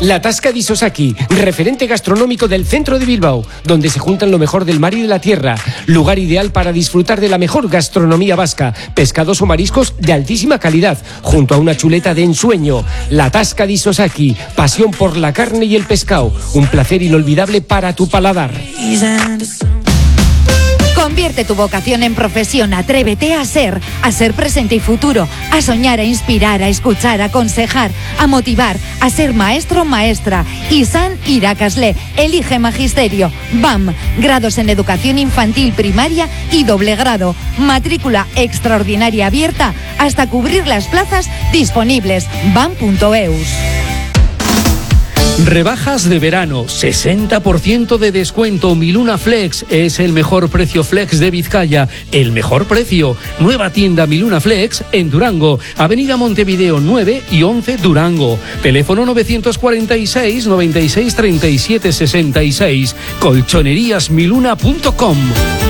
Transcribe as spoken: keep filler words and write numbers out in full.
La Tasca di Sosaki, referente gastronómico del centro de Bilbao, donde se juntan lo mejor del mar y de la tierra. Lugar ideal para disfrutar de la mejor gastronomía vasca, pescados o mariscos de altísima calidad, junto a una chuleta de ensueño. La Tasca di Sosaki, pasión por la carne y el pescado, un placer inolvidable para tu paladar. Convierte tu vocación en profesión, atrévete a ser, a ser presente y futuro, a soñar, a inspirar, a escuchar, a aconsejar, a motivar, a ser maestro, maestra. Izan Irakasle, elige magisterio. B A M, grados en educación infantil, primaria y doble grado. Matrícula extraordinaria abierta hasta cubrir las plazas disponibles. bam punto eus. Rebajas de verano, sesenta por ciento de descuento. Miluna Flex es el mejor precio flex de Vizcaya. El mejor precio. Nueva tienda Miluna Flex en Durango. Avenida Montevideo nueve y once Durango. Teléfono novecientos cuarenta y seis, noventa y seis, treinta y siete, sesenta y seis. colchonerías miluna punto com.